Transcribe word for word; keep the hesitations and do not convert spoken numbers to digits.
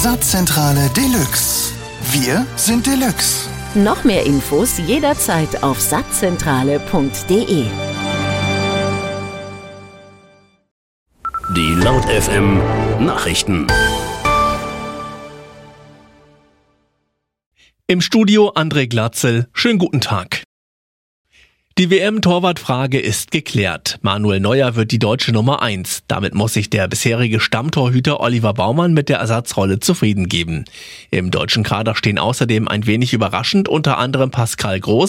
Ersatzzentrale Deluxe. Wir sind Deluxe. Noch mehr Infos jederzeit auf satzzentrale punkt de. Die Laut F M Nachrichten. Im Studio André Glatzel. Schönen guten Tag. Die W M-Torwartfrage ist geklärt. Manuel Neuer wird die deutsche Nummer eins. Damit muss sich der bisherige Stammtorhüter Oliver Baumann mit der Ersatzrolle zufrieden geben. Im deutschen Kader stehen außerdem ein wenig überraschend unter anderem Pascal Groß,